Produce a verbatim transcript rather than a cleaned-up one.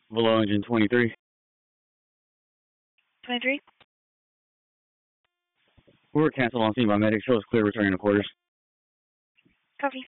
Below engine twenty-three. twenty-three? We were canceled on scene by medics. Show us clear returning to quarters. Copy.